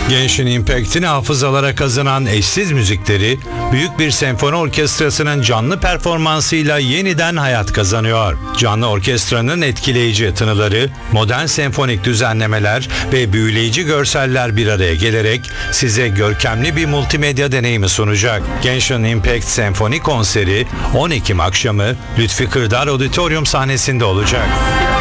Genshin Impact'in hafızalara kazanan eşsiz müzikleri, büyük bir senfoni orkestrasının canlı performansıyla yeniden hayat kazanıyor. Canlı orkestranın etkileyici tınıları, modern senfonik düzenlemeler ve büyüleyici görseller bir araya gelerek size görkemli bir multimedya deneyimi sunacak. Genshin Impact Senfoni konseri 10 Ekim akşamı Lütfi Kırdar Auditorium sahnesinde olacak.